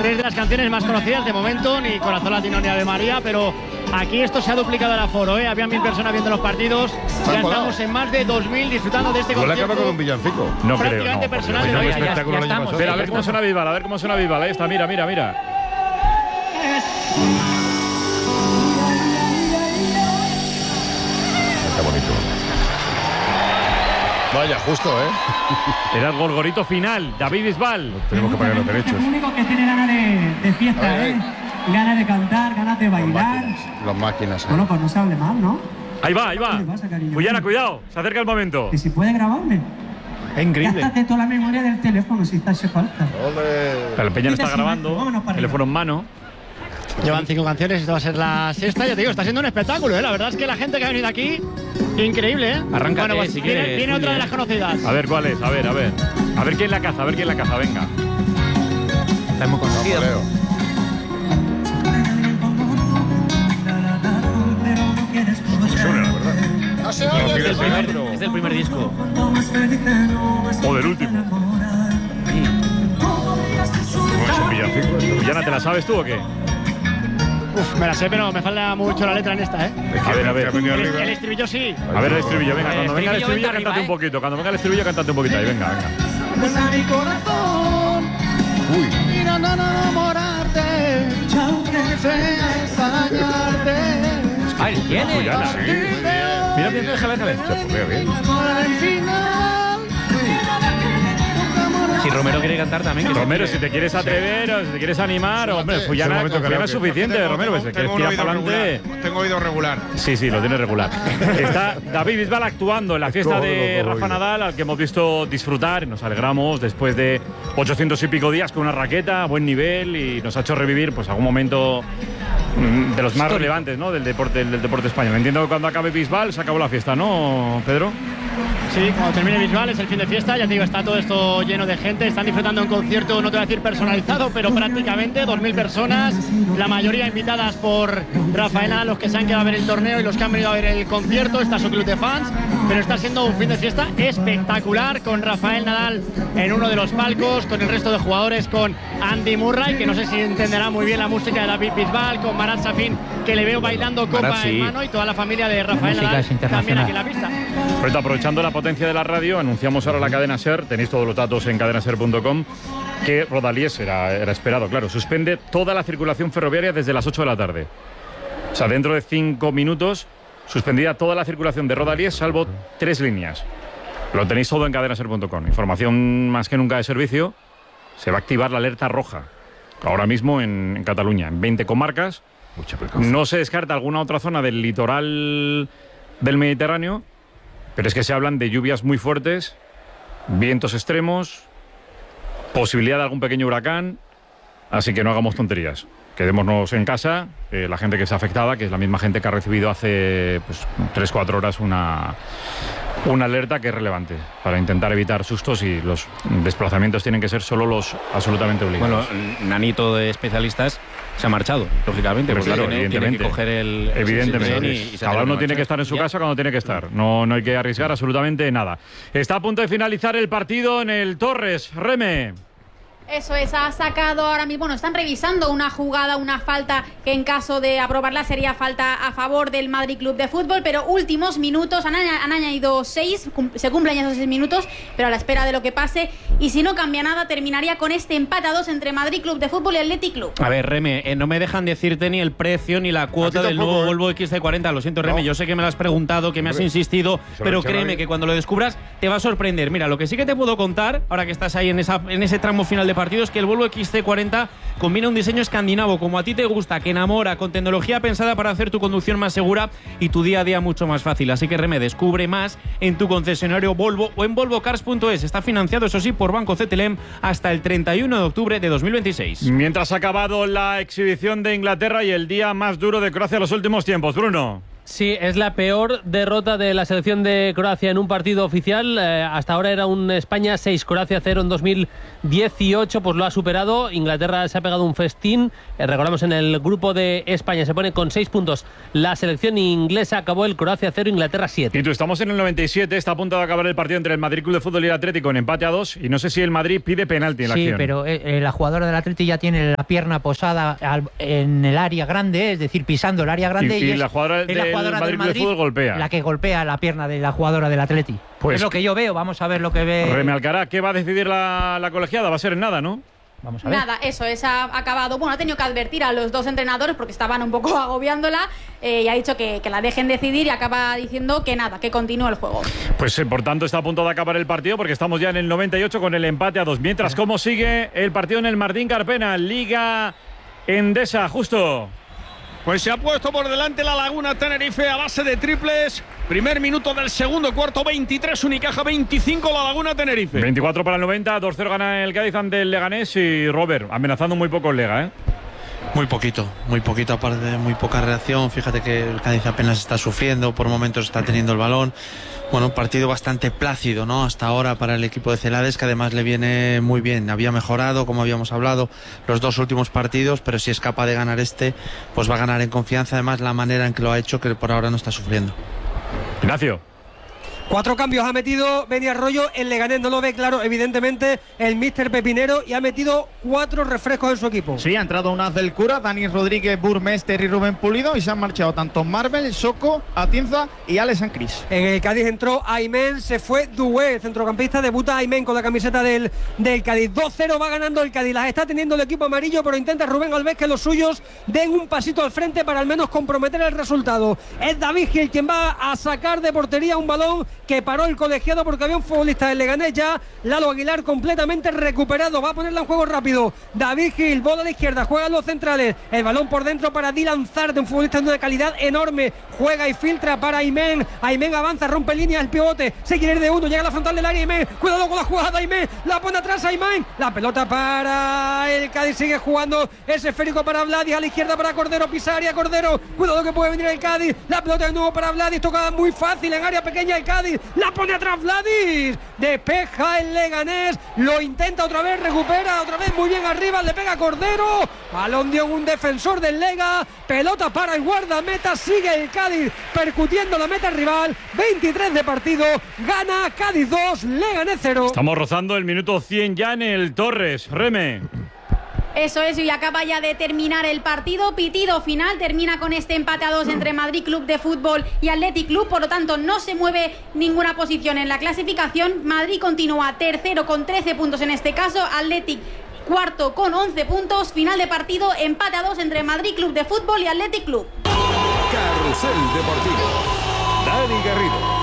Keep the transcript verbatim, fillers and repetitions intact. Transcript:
tres de las canciones más conocidas de momento, ni Corazón Latino ni Ave María, pero aquí esto se ha duplicado el aforo, ¿eh? Había mil personas viendo los partidos, ya estamos en más de dos mil disfrutando de este concierto. ¿No le acaba con un villancico? No creo, prácticamente no. personal. No, ya, ya, ya, ya estamos, Espera, a ver cómo suena Bisbal, a ver cómo suena Bisbal. Ahí está, mira, mira, mira. Está bonito. Vaya, justo, ¿eh? Era el gorgorito final, David Bisbal. No, tenemos que pagar los derechos. Es el único que tiene ganas de, de fiesta, ay, ¿eh? Ganas de cantar, ganas de bailar. Las máquinas. ¿eh? Bueno, pues no se hable mal, ¿no? Ahí va, ahí va. Puyana, cuidado, se acerca el momento. Que si puede grabarme. Es increíble. Gástate toda la memoria del teléfono si te hace falta. Pero el Peña no está grabando, teléfono en mano. Llevan cinco canciones, esta va a ser la sexta. Ya te digo, está siendo un espectáculo, ¿eh? La verdad es que la gente que ha venido aquí, increíble, ¿eh? Arráncate, bueno, pues si viene, quieres, viene otra de las conocidas. A ver cuál es, a ver, a ver. A ver quién la caza, a ver quién la caza, venga. La hemos conocido. Suena, la verdad. No se oye. Es del primer, es del primer disco. O del último. No es un villancico. Puyana, ¿te la sabes tú o qué? Uf, me la sé, pero me falta mucho la letra en esta, ¿eh? A ver, a ver. El, el estribillo sí. A ver el estribillo, venga. Cuando venga el estribillo, vente cántate arriba, un poquito. Cuando venga el estribillo, cántate un poquito ahí, venga, venga. Desde mi corazón, Uy. mirando a enamorarte, aunque sea extrañarte. A ver, ¿quién es? Puyana. Sí, Mira, mira, déjale, déjale. se pone bien. Si Romero quiere cantar también. Que Romero, se- si te quieres atrever o si te quieres animar, hombre, es Puyana, el momento Puyana que es creo que- suficiente, Tengo- Romero, tengo- pues, si quieres tengo un tirar oído para adelante. regular. Tengo oído regular. Sí, sí, lo tiene regular. Está David Bisbal actuando en la fiesta de Todo lo Rafa oído. Nadal, al que hemos visto disfrutar y nos alegramos después de ochocientos y pico días con una raqueta, buen nivel, y nos ha hecho revivir pues algún momento mm, de los más relevantes, ¿no? del deporte del, deporte español. Entiendo que cuando acabe Bisbal se acabó la fiesta, ¿no, Pedro? Sí, cuando termine Bisbal es el fin de fiesta, ya te digo, está todo esto lleno de gente, están disfrutando de un concierto, no te voy a decir personalizado, pero prácticamente dos mil personas, la mayoría invitadas por Rafael Nadal, los que se han quedado a ver el torneo y los que han venido a ver el concierto, está su club de fans, pero está siendo un fin de fiesta espectacular con Rafael Nadal en uno de los palcos, con el resto de jugadores, con Andy Murray, que no sé si entenderá muy bien la música de David Bisbal, con Marat Safin, que le veo bailando copa Marat, sí. en mano, y toda la familia de Rafael Música Nadal es también internacional. aquí en la pista. Pues aprovechando la potencia de la radio, anunciamos ahora la cadena SER, tenéis todos los datos en cadena ser punto com, que Rodalies era, era esperado, claro, suspende toda la circulación ferroviaria desde las ocho de la tarde. O sea, dentro de cinco minutos, suspendida toda la circulación de Rodalies, salvo tres líneas. Lo tenéis todo en cadena ser punto com. Información más que nunca de servicio. Se va a activar la alerta roja, ahora mismo en, en Cataluña, en veinte comarcas. Mucha precaución. No se descarta alguna otra zona del litoral del Mediterráneo, pero es que se hablan de lluvias muy fuertes, vientos extremos, posibilidad de algún pequeño huracán, así que no hagamos tonterías. Quedémonos en casa, eh, la gente que está afectada, que es la misma gente que ha recibido hace pues, tres cuatro horas una, una alerta que es relevante para intentar evitar sustos, y los desplazamientos tienen que ser solo los absolutamente obligados. Bueno, Nanito de especialistas se ha marchado, lógicamente, Pero porque claro, tiene, tiene que evidentemente. coger el el Evidentemente, tren y- y se cada tiene uno que tiene que marchar. estar en su Ya. casa cuando tiene que estar. No, no hay que arriesgar absolutamente nada. Está a punto de finalizar el partido en el Torres. Reme. Eso es, ha sacado ahora mismo, bueno, están revisando una jugada, una falta que en caso de aprobarla sería falta a favor del Madrid Club de Fútbol, pero últimos minutos, han, añ- han añadido seis, cum- se cumplen ya esos seis minutos, pero a la espera de lo que pase, y si no cambia nada, terminaría con este empate a dos entre Madrid Club de Fútbol y Athletic Club. A ver, Reme, eh, no me dejan decirte ni el precio ni la cuota A ti del tampoco, nuevo ¿eh? Volvo X C cuarenta. Lo siento, Reme, No. yo sé que me lo has preguntado, que me has Hombre, insistido, se lo pero he dicho a créeme nadie. que cuando lo descubras te va a sorprender. Mira, lo que sí que te puedo contar, ahora que estás ahí en, esa, en ese tramo final de partido, es que el Volvo X C cuarenta combina un diseño escandinavo, como a ti te gusta, que enamora, con tecnología pensada para hacer tu conducción más segura y tu día a día mucho más fácil. Así que, Reme, descubre más en tu concesionario Volvo o en volvo cars punto es. Está financiado, eso sí, por Banco C T L M hasta el treinta y uno de octubre de dos mil veintiséis. Mientras ha acabado la exhibición de Inglaterra y el día más duro de Croacia en los últimos tiempos, Bruno. Sí, es la peor derrota de la selección de Croacia en un partido oficial. Eh, hasta ahora era un España seis, Croacia cero en dos mil dieciocho, pues lo ha superado. Inglaterra se ha pegado un festín. Eh, recordamos, en el grupo de España se pone con seis puntos. La selección inglesa acabó el Croacia cero, Inglaterra siete. Y tú, estamos en el noventa y siete, está a punto de acabar el partido entre el Madrid Club de Fútbol y el Atlético en empate a dos, y no sé si el Madrid pide penalti en la sí, acción. Sí, pero eh, la jugadora del Atlético ya tiene la pierna posada al, en el área grande, es decir, pisando el área grande. Y, y, y es, la jugadora, es del, la jugadora Madrid del Club de Fútbol golpea. La que golpea la pierna de la jugadora del Atlético. Pues es lo que yo veo, vamos a ver lo que ve. Reme Alcaraz, ¿qué va a decidir la, la colegiada? Va a ser en nada, ¿no? Vamos a ver. Nada, eso es, ha acabado. Bueno, ha tenido que advertir a los dos entrenadores porque estaban un poco agobiándola eh, y ha dicho que, que la dejen decidir y acaba diciendo que nada, que continúe el juego. Pues eh, por tanto está a punto de acabar el partido porque estamos ya en el noventa y ocho con el empate a dos. Mientras, ¿cómo sigue el partido en el Martín Carpena? Liga Endesa, justo. Pues se ha puesto por delante la Laguna Tenerife a base de triples. Primer minuto del segundo cuarto, veintitrés Unicaja, veinticinco la Laguna Tenerife. veinticuatro para el noventa, dos cero gana el Cádiz ante el Leganés y Robert, amenazando muy poco el Lega, ¿eh? Muy poquito, muy poquito, aparte de muy poca reacción. Fíjate que el Cádiz apenas está sufriendo, por momentos está teniendo el balón. Bueno, un partido bastante plácido, ¿no? Hasta ahora para el equipo de Celades, que además le viene muy bien. Había mejorado, como habíamos hablado, los dos últimos partidos, pero si es capaz de ganar este, pues va a ganar en confianza. Además, la manera en que lo ha hecho, que por ahora no está sufriendo. Ignacio. Cuatro cambios ha metido Beni Arroyo, el Leganés no lo ve claro, evidentemente, el míster Pepinero, y ha metido cuatro refrescos en su equipo. Sí, ha entrado un as del cura, Dani Rodríguez, Burmester y Rubén Pulido, y se han marchado tanto Marvel, Soco, Atienza y Alex Sancris. En el Cádiz entró Aymen, se fue Dué, el centrocampista, debuta Aymen con la camiseta del, del Cádiz. dos cero va ganando el Cádiz, las está teniendo el equipo amarillo, pero intenta Rubén Alves que los suyos den un pasito al frente para al menos comprometer el resultado. Es David Gil quien va a sacar de portería un balón que paró el colegiado porque había un futbolista del Leganés ya. Lalo Aguilar completamente recuperado, va a ponerla en juego rápido. David Gil, bola a la izquierda, juegan los centrales, el balón por dentro para Dylan Zarte, un futbolista de una calidad enorme, juega y filtra para Aymen. Aymen avanza, rompe línea, el pivote, se quiere ir de uno, llega a la frontal del área Aymen, cuidado con la jugada Aymen, la pone atrás Aymen, la pelota para el Cádiz, sigue jugando, es esférico para Vladis, a la izquierda para Cordero, pisa área Cordero, cuidado que puede venir el Cádiz, la pelota de nuevo para Vladis, tocada muy fácil en área pequeña el Cádiz, la pone atrás Vladis, despeja el Leganés, lo intenta otra vez, recupera otra vez muy bien arriba, le pega Cordero, balón dio un defensor del Lega, pelota para el guardameta, sigue el Cádiz percutiendo la meta rival, veintitrés de partido, gana Cádiz dos, Leganés cero. Estamos rozando el minuto cien ya en el Torres. Reme. Eso es, y acaba ya de terminar el partido, pitido final, termina con este empate a dos entre Madrid Club de Fútbol y Athletic Club, por lo tanto no se mueve ninguna posición en la clasificación. Madrid continúa tercero con trece puntos en este caso, Athletic cuarto con once puntos, final de partido, empate a dos entre Madrid Club de Fútbol y Athletic Club. Carrusel Deportivo. Dani Garrido.